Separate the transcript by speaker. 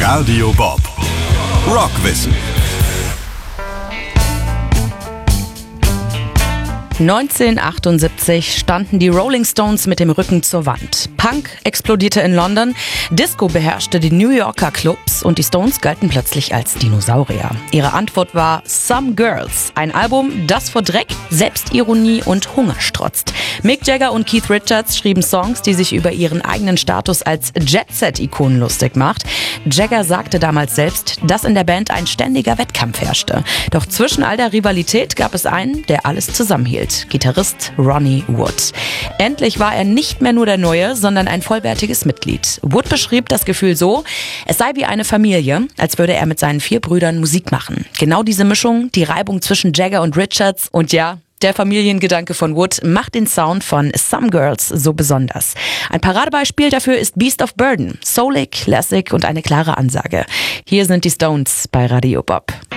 Speaker 1: Radio Bob. Rockwissen.
Speaker 2: 1978 standen die Rolling Stones mit dem Rücken zur Wand. Punk explodierte in London, Disco beherrschte die New Yorker Clubs und die Stones galten plötzlich als Dinosaurier. Ihre Antwort war Some Girls, ein Album, das vor Dreck, Selbstironie und Hunger strotzt. Mick Jagger und Keith Richards schrieben Songs, die sich über ihren eigenen Status als Jet-Set-Ikonen lustig macht. Jagger sagte damals selbst, dass in der Band ein ständiger Wettkampf herrschte. Doch zwischen all der Rivalität gab es einen, der alles zusammenhielt. Gitarrist Ronnie Wood. Endlich war er nicht mehr nur der Neue, sondern ein vollwertiges Mitglied. Wood beschrieb das Gefühl so, es sei wie eine Familie, als würde er mit seinen 4 Brüdern Musik machen. Genau diese Mischung, die Reibung zwischen Jagger und Richards und ja, der Familiengedanke von Wood macht den Sound von Some Girls so besonders. Ein Paradebeispiel dafür ist Beast of Burden. Soulig, classic und eine klare Ansage. Hier sind die Stones bei Radio Bob.